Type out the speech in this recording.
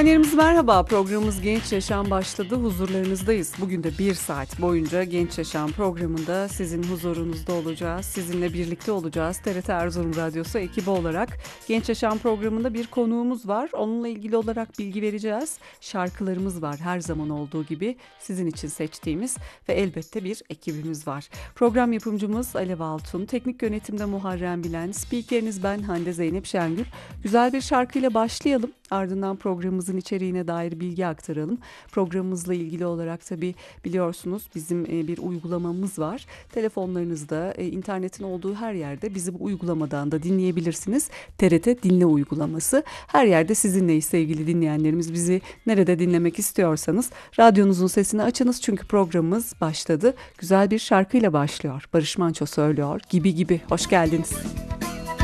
Dinleyenlerimiz merhaba. Programımız Genç Yaşam başladı. Huzurlarınızdayız. Bugün de 1 saat boyunca Genç Yaşam programında sizin huzurunuzda olacağız. Sizinle birlikte olacağız. TRT Erzurum Radyosu ekibi olarak Genç Yaşam programında bir konuğumuz var. Onunla ilgili olarak bilgi vereceğiz. Şarkılarımız var her zaman olduğu gibi sizin için seçtiğimiz ve elbette bir ekibimiz var. Program yapımcımız Alev Altun, teknik yönetimde Muharrem Bilen, spikeriniz ben Hande Zeynep Şengül. Güzel bir şarkıyla başlayalım. Ardından programımızın içeriğine dair bilgi aktaralım. Programımızla ilgili olarak tabii biliyorsunuz bizim bir uygulamamız var. Telefonlarınızda, internetin olduğu her yerde bizi bu uygulamadan da dinleyebilirsiniz. TRT Dinle uygulaması. Her yerde sizinleyiz sevgili dinleyenlerimiz. Bizi nerede dinlemek istiyorsanız radyonuzun sesini açınız çünkü programımız başladı. Güzel bir şarkıyla başlıyor. Barış Manço söylüyor. Gibi gibi. Hoş geldiniz.